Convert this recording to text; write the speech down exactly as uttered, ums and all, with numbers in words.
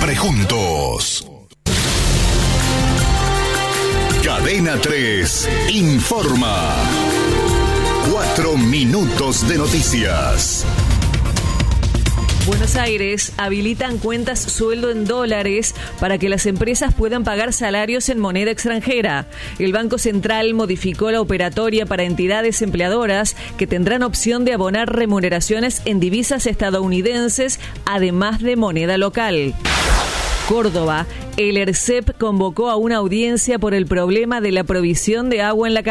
siempre juntos. Cadena tres informa. Cuatro minutos de noticias. Buenos Aires habilitan cuentas sueldo en dólares para que las empresas puedan pagar salarios en moneda extranjera. El Banco Central modificó la operatoria para entidades empleadoras que tendrán opción de abonar remuneraciones en divisas estadounidenses, además de moneda local. Córdoba, el ERCEP convocó a una audiencia por el problema de la provisión de agua en la